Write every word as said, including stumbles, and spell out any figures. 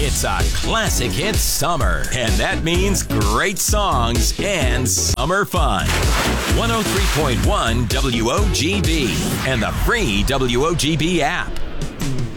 It's a classic hit summer, and that means great songs and summer fun. one oh three point one W O G B and the free W O G B app.